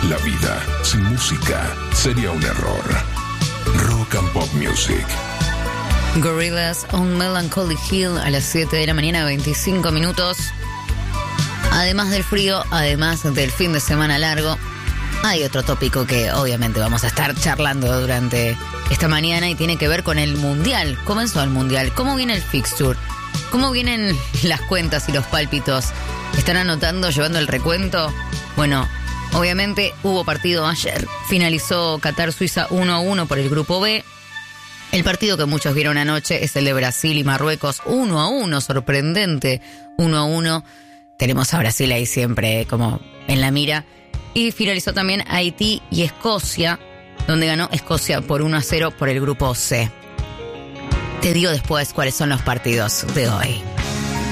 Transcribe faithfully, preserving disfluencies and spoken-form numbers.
La vida sin música sería un error. Rock and Pop Music. Gorillaz on Melancholy Hill a las siete de la mañana, veinticinco minutos. Además del frío, además del fin de semana largo, hay otro tópico que obviamente vamos a estar charlando durante esta mañana y tiene que ver con el Mundial. Comenzó el Mundial. ¿Cómo viene el fixture? ¿Cómo vienen las cuentas y los pálpitos? ¿Están anotando, llevando el recuento? Bueno, obviamente hubo partido ayer. Finalizó Qatar-Suiza uno a uno por el grupo B. El partido que muchos vieron anoche es el de Brasil y Marruecos uno a uno, sorprendente, uno a uno. Tenemos a Brasil ahí siempre como en la mira. Y finalizó también Haití y Escocia, donde ganó Escocia por uno a cero por el grupo C. Te digo después cuáles son los partidos de hoy.